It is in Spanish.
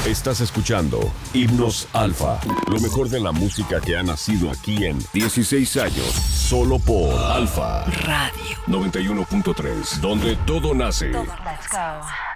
Estás escuchando Himnos Alfa, lo mejor de la música que ha nacido aquí en 16 años, solo por Alfa Radio 91.3, donde todo nace. Let's go.